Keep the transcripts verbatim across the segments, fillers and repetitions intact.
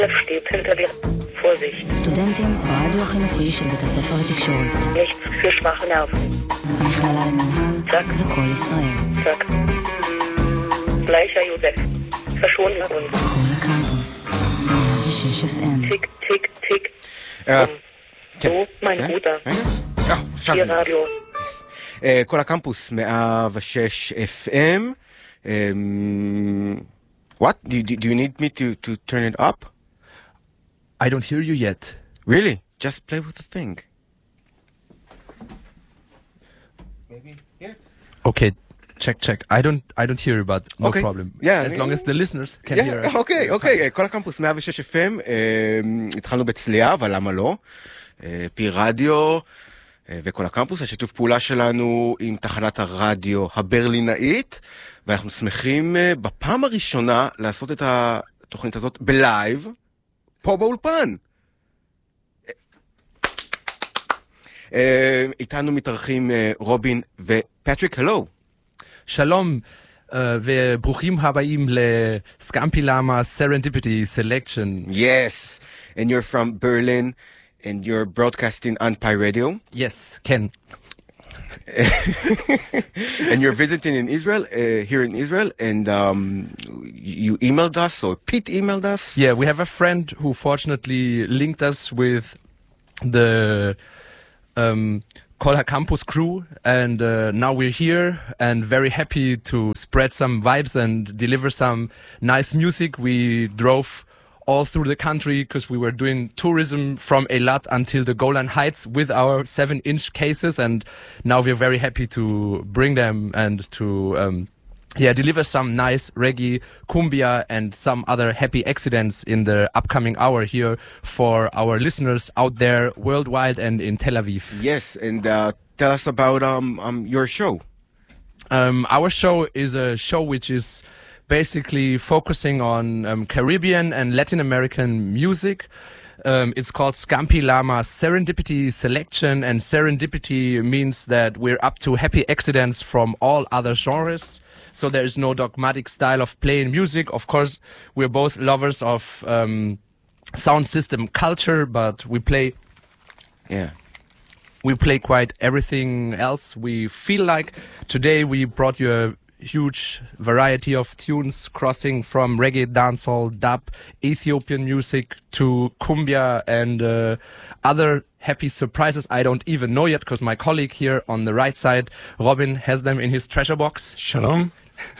steht hinter dir. Vorsicht. סטודנטים ברדיו החינוכי של בית הספר לתקשורת. Nichts für schwache Nerven. המכללה למנהל Zack. וכל ישראל. Zack. Gleicher Josef. Verschwunden und כל הקמפוס. מאה ושש אף אם. tick, tick, tick. אה, So, mein Bruder. רגע. אה, עכשיו Hier זה- Radio. אה, כל הקמפוס מאה ושש אף אם. Um, what? Do, do, do you need me to, to turn it up? I don't hear you yet. Really? Just play with the thing. Maybe, yeah. Okay, check, check. I don't, I don't hear you, but no Okay. problem. Yeah, as yeah. long as the listeners can hear us. Yeah, אוקיי, אוקיי. כל הקמפוס מאה ושש אף אם. אה, התחלנו בצליעה, אבל למה לא? אה, פי רדיו אה, וכל הקמפוס, השיתוף פעולה שלנו עם תחנת הרדיו הברלינאית, ואנחנו שמחים אה, בפעם הראשונה לעשות את התוכנית הזאת בלייב, פה באולפן. אה, איתנו מתארחים אה, רובין ופטריק, הלו. שלום, uh, וברוכים הבאים לסקאמפי למה Serendipity Selection. Yes, and you're from Berlin, and you're broadcasting on Pi Radio, Yes, Ken. and you're visiting in Israel, uh, here in Israel, and um, you emailed us, or Pete emailed us. Yeah, we have a friend who fortunately linked us with the um, Kol Campus crew, and uh, now we're here and very happy to spread some vibes and deliver some nice music. We drove all through the country because we were doing tourism from Eilat until the Golan Heights with our seven-inch cases, and now we're very happy to bring them and to um, yeah deliver some nice reggae, cumbia, and some other happy accidents in the upcoming hour here for our listeners out there worldwide and in Tel Aviv. Yes, and uh, tell us about um, um your show. Um, our show is a show which is basically focusing on um, Caribbean and Latin American music. Um, it's called Scampi Lama Serendipity Selection, and serendipity means that we're up to happy accidents from all other genres. So there is no dogmatic style of playing music. Of course, we're both lovers of um, sound system culture, but we play Yeah. we play quite everything else we feel like. Today we brought you a huge variety of tunes crossing from reggae, dancehall, dub, Ethiopian music to cumbia and uh, other happy surprises I don't even know yet because my colleague here on the right side, Robin, has them in his treasure box. Shalom.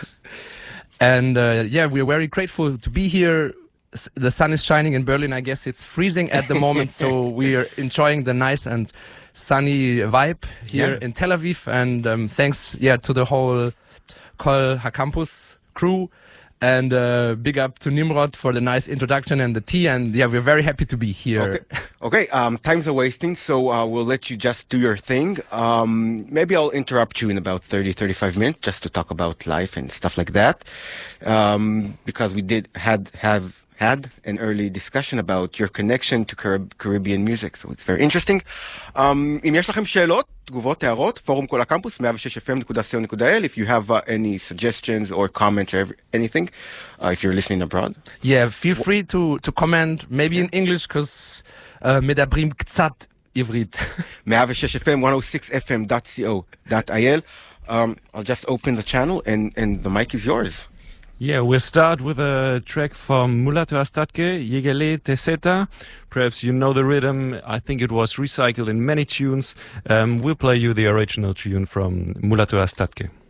And uh, yeah, we're very grateful to be here. S- The sun is shining in Berlin. I guess it's freezing at the moment, so we're enjoying the nice and sunny vibe here Yeah. in Tel Aviv. And um, thanks, yeah, to the whole Kol HaCampus crew. And uh, big up to Nimrod for the nice introduction and the tea. And yeah, we're very happy to be here. Okay. Okay. Um, times are wasting, so uh, we'll let you just do your thing. Um, maybe I'll interrupt you in about thirty, thirty-five minutes just to talk about life and stuff like that. Um, because we did had have had an early discussion about your connection to Carib- Caribbean music, so it's very interesting. Um, אם יש לכם שאלות, תגובות, הערות, פורום כל הקמפוס, מאה ושש אף אם נקודה סי או נקודה איי אל, if you have uh, any suggestions or comments or every- anything, uh, if you're listening abroad. Yeah, feel free to, to comment, maybe in English, because uh, מדברים קצת עברית. מאה ושש אף אם, one oh six F M dot co dot I L. Um, I'll just open the channel and, and the mic is yours. Yeah, we'll start with a track from Mulato Astatke, Yegele Teseta. Perhaps you know the rhythm. I think it was recycled in many tunes. Um, we'll play you the original tune from Mulato Astatke.